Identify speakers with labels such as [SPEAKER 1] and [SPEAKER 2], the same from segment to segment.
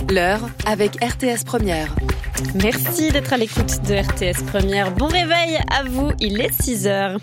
[SPEAKER 1] L'heure avec RTS Première.
[SPEAKER 2] Merci d'être à l'écoute de RTS Première. Bon réveil à vous, il est 6h.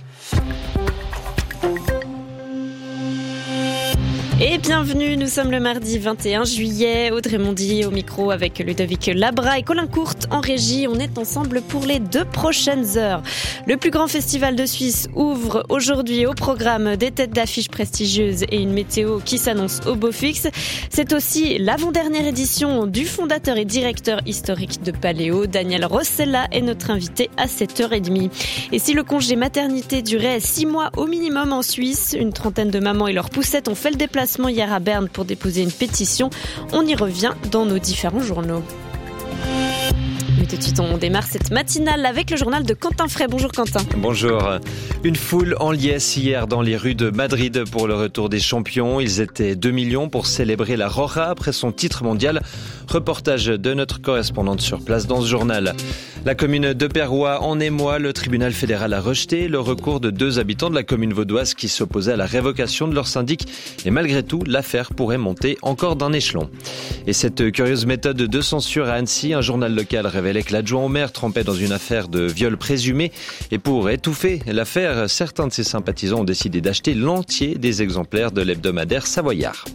[SPEAKER 2] Et bienvenue, nous sommes le mardi 21 juillet, Audrey Mondy au micro avec Ludovic Labra et Colin Courte en régie. On est ensemble pour les 2 prochaines heures. Le plus grand festival de Suisse ouvre aujourd'hui au programme des têtes d'affiche prestigieuses et une météo qui s'annonce au beau fixe. C'est aussi l'avant-dernière édition du fondateur et directeur historique de Paléo. Daniel Rossella est notre invité à 7h30. Et si le congé maternité durait 6 mois au minimum en Suisse, une trentaine de mamans et leurs poussettes ont fait le déplacement hier à Berne pour déposer une pétition. On y revient dans nos différents journaux. Mais tout de suite, on démarre cette matinale avec le journal de Quentin Frey. Bonjour Quentin.
[SPEAKER 3] Bonjour. Une foule en liesse hier dans les rues de Madrid pour le retour des champions. Ils étaient 2 millions pour célébrer la Roja après son titre mondial. Reportage de notre correspondante sur place dans ce journal. La commune de Perrois en émoi. Le tribunal fédéral a rejeté le recours de 2 habitants de la commune vaudoise qui s'opposaient à la révocation de leur syndic. Et malgré tout, l'affaire pourrait monter encore d'un échelon. Et cette curieuse méthode de censure à Annecy, un journal local révélait que l'adjoint au maire trempait dans une affaire de viol présumé. Et pour étouffer l'affaire, certains de ses sympathisants ont décidé d'acheter l'entier des exemplaires de l'hebdomadaire Savoyard.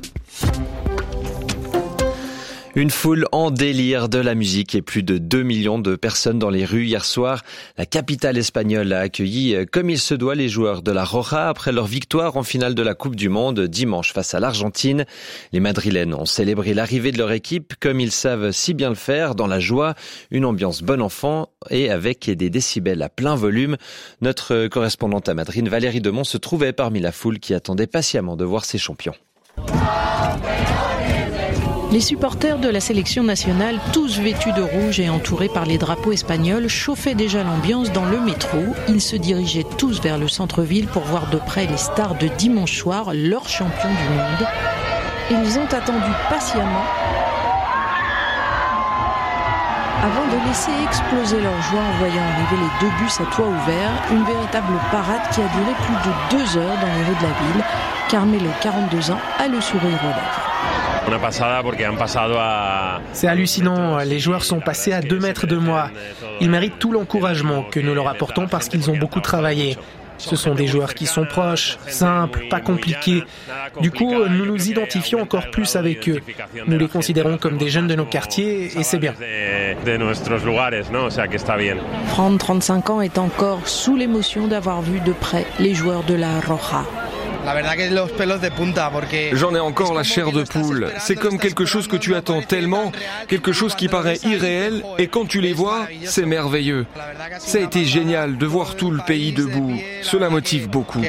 [SPEAKER 3] Une foule en délire de la musique et plus de 2 millions de personnes dans les rues hier soir. La capitale espagnole a accueilli comme il se doit les joueurs de la Roja après leur victoire en finale de la Coupe du Monde dimanche face à l'Argentine. Les Madrilènes ont célébré l'arrivée de leur équipe comme ils savent si bien le faire, dans la joie, une ambiance bon enfant et avec des décibels à plein volume. Notre correspondante à Madrid, Valérie Demont, se trouvait parmi la foule qui attendait patiemment de voir ses champions.
[SPEAKER 4] Les supporters de la sélection nationale, tous vêtus de rouge et entourés par les drapeaux espagnols, chauffaient déjà l'ambiance dans le métro. Ils se dirigeaient tous vers le centre-ville pour voir de près les stars de dimanche soir, leurs champions du monde. Ils ont attendu patiemment avant de laisser exploser leur joie en voyant arriver les 2 bus à toit ouvert. Une véritable parade qui a duré plus de 2 heures dans les rues de la ville. Carmelo, 42 ans, a le sourire aux lèvres.
[SPEAKER 5] C'est hallucinant, les joueurs sont passés à 2 mètres de moi. Ils méritent tout l'encouragement que nous leur apportons parce qu'ils ont beaucoup travaillé. Ce sont des joueurs qui sont proches, simples, pas compliqués. Du coup, nous nous identifions encore plus avec eux. Nous les considérons comme des jeunes de nos quartiers et c'est bien.
[SPEAKER 4] Fran, 35 ans, est encore sous l'émotion d'avoir vu de près les joueurs de la Roja.
[SPEAKER 6] J'en ai encore la chair de poule. C'est comme quelque chose que tu attends tellement, quelque chose qui paraît irréel, et quand tu les vois, c'est merveilleux. Ça a été génial de voir tout le pays debout. Cela motive beaucoup.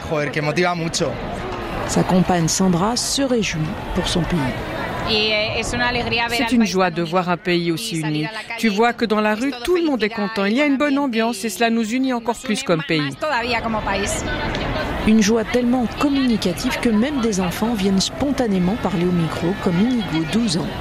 [SPEAKER 4] Sa compagne Sandra se réjouit pour son pays.
[SPEAKER 7] C'est une joie de voir un pays aussi uni. Tu vois que dans la rue, tout le monde est content. Il y a une bonne ambiance et cela nous unit encore plus comme pays.
[SPEAKER 4] Une joie tellement communicative que même des enfants viennent spontanément parler au micro, comme Inigo, 12 ans.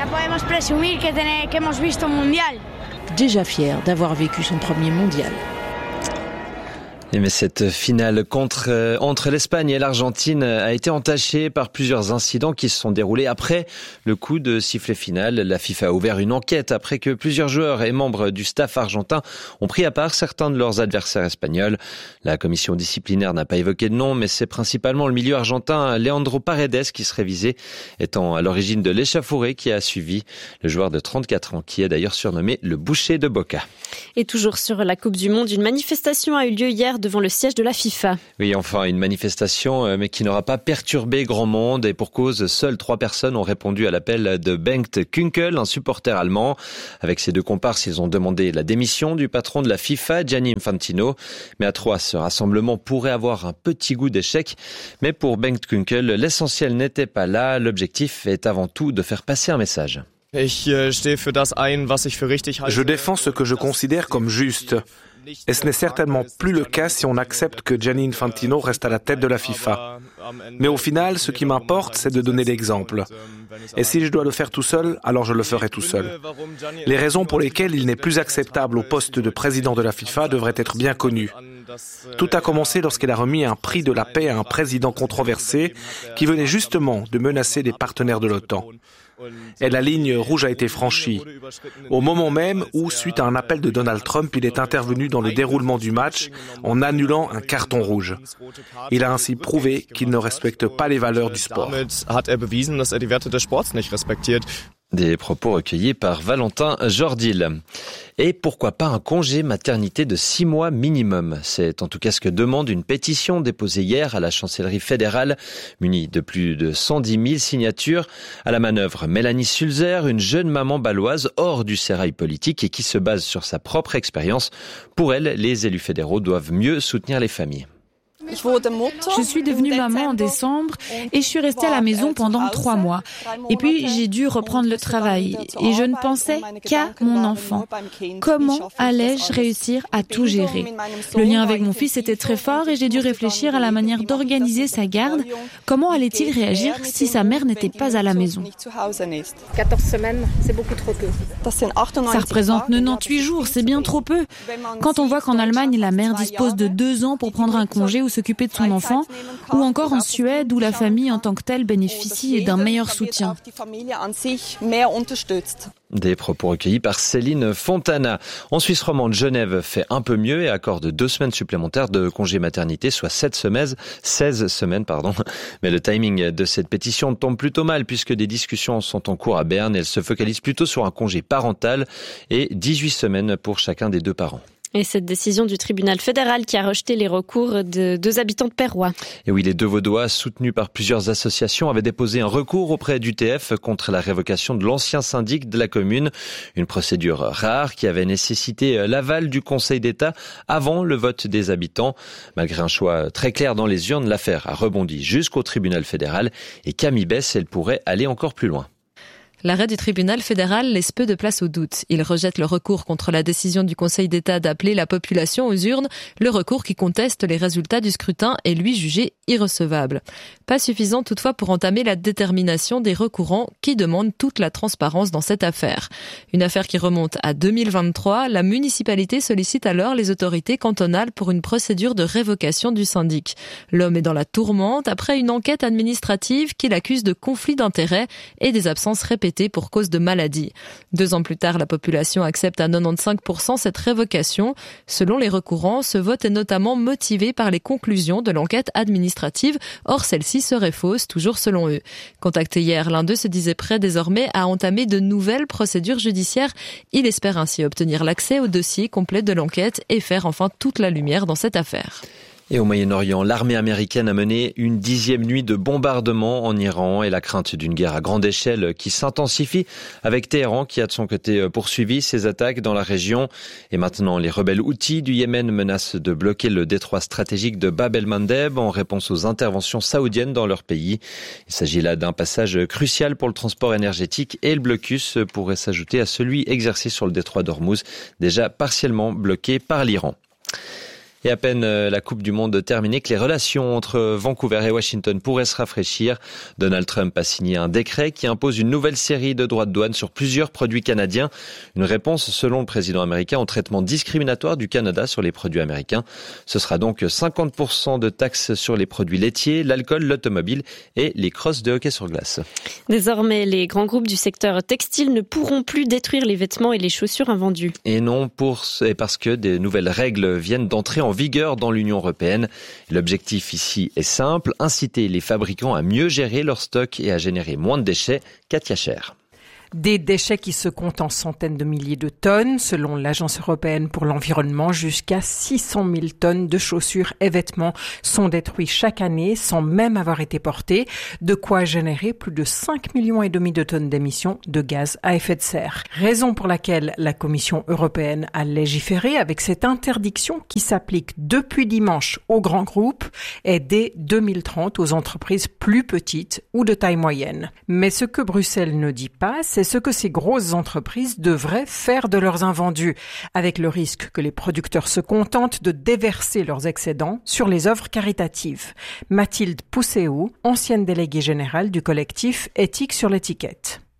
[SPEAKER 4] Déjà fier d'avoir vécu son premier mondial.
[SPEAKER 3] Mais cette finale entre l'Espagne et l'Argentine a été entachée par plusieurs incidents qui se sont déroulés après le coup de sifflet final. La FIFA a ouvert une enquête après que plusieurs joueurs et membres du staff argentin ont pris à part certains de leurs adversaires espagnols. La commission disciplinaire n'a pas évoqué de nom, mais c'est principalement le milieu argentin Leandro Paredes qui serait visé, étant à l'origine de l'échauffourée qui a suivi. Le joueur de 34 ans qui est d'ailleurs surnommé le boucher de Boca.
[SPEAKER 2] Et toujours sur la Coupe du Monde, une manifestation a eu lieu hier devant le siège de la FIFA.
[SPEAKER 3] Oui, enfin, une manifestation, mais qui n'aura pas perturbé grand monde. Et pour cause, seules 3 personnes ont répondu à l'appel de Bengt Kunkel, un supporter allemand. Avec ses 2 comparses, ils ont demandé la démission du patron de la FIFA, Gianni Infantino. Mais à 3, ce rassemblement pourrait avoir un petit goût d'échec. Mais pour Bengt Kunkel, l'essentiel n'était pas là. L'objectif est avant tout de faire passer un message.
[SPEAKER 8] Je défends ce que je considère comme juste. Et ce n'est certainement plus le cas si on accepte que Gianni Infantino reste à la tête de la FIFA. Mais au final, ce qui m'importe, c'est de donner l'exemple. Et si je dois le faire tout seul, alors je le ferai tout seul. Les raisons pour lesquelles il n'est plus acceptable au poste de président de la FIFA devraient être bien connues. Tout a commencé lorsqu'elle a remis un prix de la paix à un président controversé qui venait justement de menacer les partenaires de l'OTAN. Et la ligne rouge a été franchie. Au moment même où, suite à un appel de Donald Trump, il est intervenu dans le déroulement du match en annulant un carton rouge. Il a ainsi prouvé qu'il ne respecte pas les valeurs du sport.
[SPEAKER 3] Des propos recueillis par Valentin Jordil. Et pourquoi pas un congé maternité de 6 mois minimum? C'est en tout cas ce que demande une pétition déposée hier à la chancellerie fédérale, munie de plus de 110 000 signatures. À la manœuvre, Mélanie Sulzer, une jeune maman bâloise hors du sérail politique et qui se base sur sa propre expérience. Pour elle, les élus fédéraux doivent mieux soutenir les familles.
[SPEAKER 9] Je suis devenue maman en décembre et je suis restée à la maison pendant 3 mois. Et puis j'ai dû reprendre le travail et je ne pensais qu'à mon enfant. Comment allais-je réussir à tout gérer? Le lien avec mon fils était très fort et j'ai dû réfléchir à la manière d'organiser sa garde. Comment allait-il réagir si sa mère n'était pas à la maison?
[SPEAKER 10] 14 semaines, c'est beaucoup trop peu.
[SPEAKER 9] Ça représente 98 jours, c'est bien trop peu. Quand on voit qu'en Allemagne, la mère dispose de 2 ans pour prendre un congé ou s'occuper de son enfant, ou encore en Suède où la famille en tant que telle bénéficie d'un meilleur soutien.
[SPEAKER 3] Des propos recueillis par Céline Fontana. En Suisse romande, Genève fait un peu mieux et accorde 2 semaines supplémentaires de congé maternité, soit 16 semaines. Mais le timing de cette pétition tombe plutôt mal puisque des discussions sont en cours à Berne. Elle se focalise plutôt sur un congé parental et 18 semaines pour chacun des 2 parents.
[SPEAKER 2] Et cette décision du tribunal fédéral qui a rejeté les recours de 2 habitants de Perrois.
[SPEAKER 3] Et oui, les 2 Vaudois, soutenus par plusieurs associations, avaient déposé un recours auprès d'UTF contre la révocation de l'ancien syndic de la commune. Une procédure rare qui avait nécessité l'aval du Conseil d'État avant le vote des habitants. Malgré un choix très clair dans les urnes, l'affaire a rebondi jusqu'au tribunal fédéral. Et Camille Bess, elle pourrait aller encore plus loin.
[SPEAKER 11] L'arrêt du tribunal fédéral laisse peu de place au doute. Il rejette le recours contre la décision du Conseil d'État d'appeler la population aux urnes. Le recours qui conteste les résultats du scrutin est lui jugé irrecevable. Pas suffisant toutefois pour entamer la détermination des recourants qui demandent toute la transparence dans cette affaire. Une affaire qui remonte à 2023. La municipalité sollicite alors les autorités cantonales pour une procédure de révocation du syndic. L'homme est dans la tourmente après une enquête administrative qui l'accuse de conflit d'intérêts et des absences répétées pour cause de maladie. 2 ans plus tard, la population accepte à 95% cette révocation. Selon les recourants, ce vote est notamment motivé par les conclusions de l'enquête administrative. Or, celle-ci serait fausse, toujours selon eux. Contacté hier, l'un d'eux se disait prêt désormais à entamer de nouvelles procédures judiciaires. Il espère ainsi obtenir l'accès au dossier complet de l'enquête et faire enfin toute la lumière dans cette affaire.
[SPEAKER 3] Et au Moyen-Orient, l'armée américaine a mené une 10e nuit de bombardement en Iran et la crainte d'une guerre à grande échelle qui s'intensifie avec Téhéran qui a de son côté poursuivi ses attaques dans la région. Et maintenant, les rebelles houthis du Yémen menacent de bloquer le détroit stratégique de Bab el-Mandeb en réponse aux interventions saoudiennes dans leur pays. Il s'agit là d'un passage crucial pour le transport énergétique et le blocus pourrait s'ajouter à celui exercé sur le détroit d'Ormuz, déjà partiellement bloqué par l'Iran. Et à peine la Coupe du Monde terminée que les relations entre Vancouver et Washington pourraient se rafraîchir. Donald Trump a signé un décret qui impose une nouvelle série de droits de douane sur plusieurs produits canadiens. Une réponse, selon le président américain, au traitement discriminatoire du Canada sur les produits américains. Ce sera donc 50% de taxes sur les produits laitiers, l'alcool, l'automobile et les crosses de hockey sur glace.
[SPEAKER 2] Désormais, les grands groupes du secteur textile ne pourront plus détruire les vêtements et les chaussures invendus.
[SPEAKER 3] Et non, parce que des nouvelles règles viennent d'entrer en vigueur dans l'Union européenne. L'objectif ici est simple, inciter les fabricants à mieux gérer leur stock et à générer moins de déchets. Katia Cher.
[SPEAKER 12] Des déchets qui se comptent en centaines de milliers de tonnes, selon l'Agence européenne pour l'environnement, jusqu'à 600 000 tonnes de chaussures et vêtements sont détruits chaque année sans même avoir été portés, de quoi générer plus de 5,5 millions de tonnes d'émissions de gaz à effet de serre. Raison pour laquelle la Commission européenne a légiféré avec cette interdiction qui s'applique depuis dimanche aux grands groupes et dès 2030 aux entreprises plus petites ou de taille moyenne. Mais ce que Bruxelles ne dit pas, c'est ce que ces grosses entreprises devraient faire de leurs invendus, avec le risque que les producteurs se contentent de déverser leurs excédents sur les œuvres caritatives. Mathilde Pousséou, ancienne déléguée générale du collectif Éthique sur l'étiquette.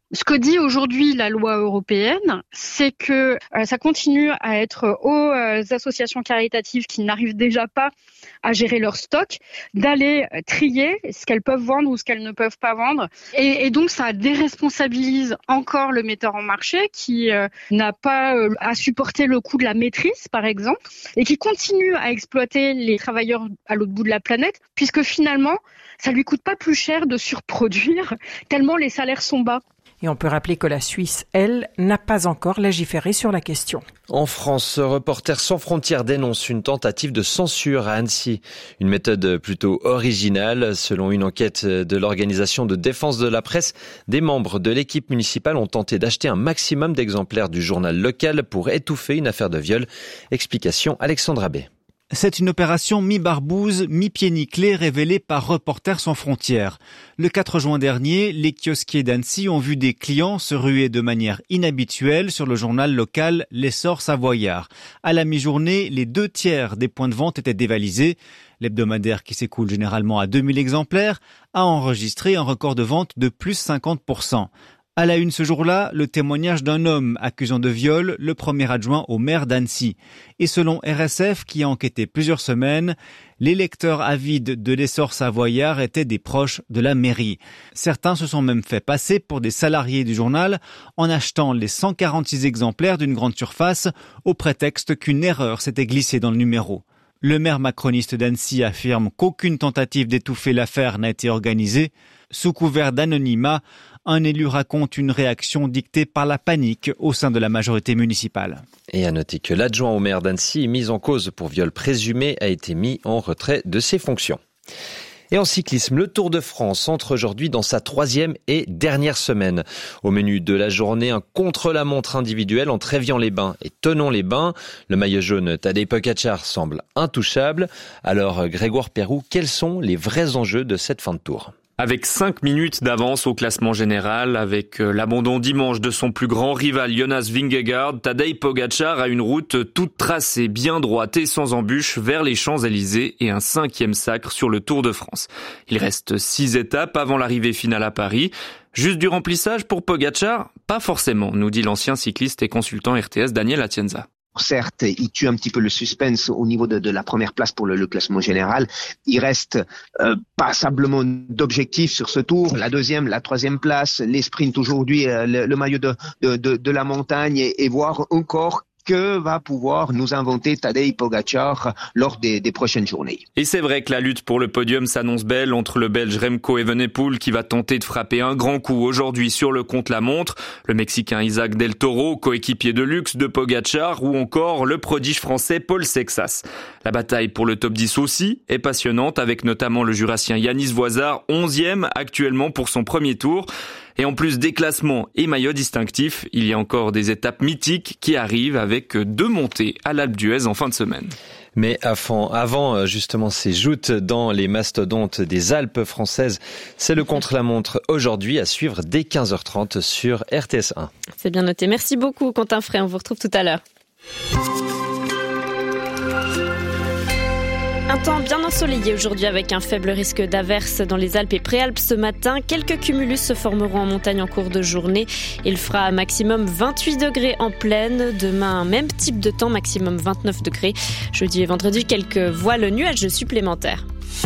[SPEAKER 13] Ce que dit aujourd'hui la loi européenne, c'est que ça continue à être aux associations caritatives qui n'arrivent déjà pas à gérer leur stock, d'aller trier ce qu'elles peuvent vendre ou ce qu'elles ne peuvent pas vendre. Et donc, ça déresponsabilise encore le metteur en marché qui n'a pas à supporter le coût de la maîtrise, par exemple, et qui continue à exploiter les travailleurs à l'autre bout de la planète, puisque finalement, ça lui coûte pas plus cher de surproduire, tellement les salaires sont bas.
[SPEAKER 12] Et on peut rappeler que la Suisse, elle, n'a pas encore légiféré sur la question.
[SPEAKER 3] En France, Reporters sans frontières dénonce une tentative de censure à Annecy. Une méthode plutôt originale. Selon une enquête de l'organisation de défense de la presse, des membres de l'équipe municipale ont tenté d'acheter un maximum d'exemplaires du journal local pour étouffer une affaire de viol. Explication Alexandre Abbé.
[SPEAKER 14] C'est une opération mi-barbouze, mi-pieds nickelés révélée par Reporters sans frontières. Le 4 juin dernier, les kiosquiers d'Annecy ont vu des clients se ruer de manière inhabituelle sur le journal local L'Essor Savoyard. À la mi-journée, les 2/3 des points de vente étaient dévalisés. L'hebdomadaire, qui s'écoule généralement à 2000 exemplaires, a enregistré un record de vente de plus 50%. À la une ce jour-là, le témoignage d'un homme accusant de viol le premier adjoint au maire d'Annecy. Et selon RSF, qui a enquêté plusieurs semaines, les lecteurs avides de l'Essor Savoyard étaient des proches de la mairie. Certains se sont même fait passer pour des salariés du journal en achetant les 146 exemplaires d'une grande surface au prétexte qu'une erreur s'était glissée dans le numéro. Le maire macroniste d'Annecy affirme qu'aucune tentative d'étouffer l'affaire n'a été organisée. Sous couvert d'anonymat, un élu raconte une réaction dictée par la panique au sein de la majorité municipale.
[SPEAKER 3] Et à noter que l'adjoint au maire d'Annecy, mis en cause pour viol présumé, a été mis en retrait de ses fonctions. Et en cyclisme, le Tour de France entre aujourd'hui dans sa 3e et dernière semaine. Au menu de la journée, un contre-la-montre individuel entre Évian-les-Bains et Thonon-les-Bains. Le maillot jaune Tadej Pogačar semble intouchable. Alors Grégoire Perroux, quels sont les vrais enjeux de cette fin de Tour ?
[SPEAKER 15] Avec 5 minutes d'avance au classement général, avec l'abandon dimanche de son plus grand rival Jonas Vingegaard, Tadej Pogačar a une route toute tracée, bien droite et sans embûches vers les Champs-Élysées et un 5e sacre sur le Tour de France. Il reste 6 étapes avant l'arrivée finale à Paris. Juste du remplissage pour Pogačar ? Pas forcément, nous dit l'ancien cycliste et consultant RTS Daniel Atienza.
[SPEAKER 16] Certes, il tue un petit peu le suspense au niveau de la première place pour le classement général. Il reste passablement d'objectifs sur ce tour. La 2e, la 3e place, les sprints aujourd'hui, le maillot de la montagne et voir encore que va pouvoir nous inventer Tadej Pogačar lors des prochaines journées.
[SPEAKER 15] Et c'est vrai que la lutte pour le podium s'annonce belle entre le Belge Remco Evenepoel qui va tenter de frapper un grand coup aujourd'hui sur le contre-la-montre, le Mexicain Isaac Del Toro, coéquipier de luxe de Pogačar, ou encore le prodige français Paul Sexas. La bataille pour le top 10 aussi est passionnante, avec notamment le Jurassien Yanis Voisard, 11e actuellement pour son premier tour. Et en plus des classements et maillots distinctifs, il y a encore des étapes mythiques qui arrivent avec 2 montées à l'Alpe d'Huez en fin de semaine.
[SPEAKER 3] Mais avant justement ces joutes dans les mastodontes des Alpes françaises, c'est le contre-la-montre aujourd'hui à suivre dès 15h30 sur RTS 1.
[SPEAKER 2] C'est bien noté. Merci beaucoup Quentin Frey, on vous retrouve tout à l'heure. Un temps bien ensoleillé aujourd'hui avec un faible risque d'averse dans les Alpes et Préalpes ce matin. Quelques cumulus se formeront en montagne en cours de journée. Il fera maximum 28 degrés en plaine. Demain, même type de temps, maximum 29 degrés. Jeudi et vendredi, quelques voiles nuages supplémentaires.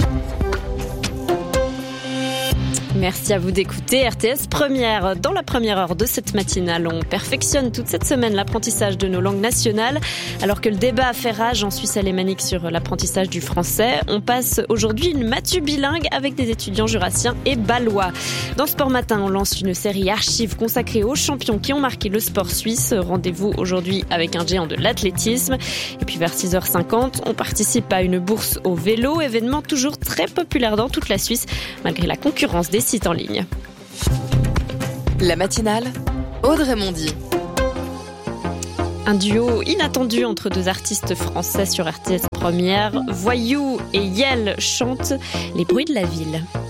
[SPEAKER 2] Merci à vous d'écouter RTS Première. Dans la première heure de cette matinale, on perfectionne toute cette semaine l'apprentissage de nos langues nationales. Alors que le débat fait rage en Suisse alémanique sur l'apprentissage du français, on passe aujourd'hui une matu bilingue avec des étudiants jurassiens et balois. Dans Sport Matin, on lance une série archives consacrée aux champions qui ont marqué le sport suisse. Rendez-vous aujourd'hui avec un géant de l'athlétisme. Et puis vers 6h50, on participe à une bourse au vélo, événement toujours très populaire dans toute la Suisse, malgré la concurrence des sites en ligne.
[SPEAKER 1] La matinale, Audrey Mondy.
[SPEAKER 2] Un duo inattendu entre 2 artistes français sur RTS Première. Voyou et Yel chantent les bruits de la ville.